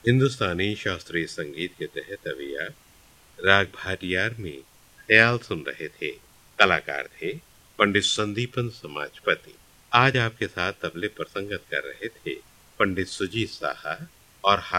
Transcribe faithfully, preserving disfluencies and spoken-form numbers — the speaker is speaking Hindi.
हिंदुस्तानी शास्त्रीय संगीत के तहत अभी आप राग भाटियार में ख्याल सुन रहे थे। कलाकार थे पंडित संदीपन समाजपति। आज आपके साथ तबले पर संगत कर रहे थे पंडित सुजीत साहा और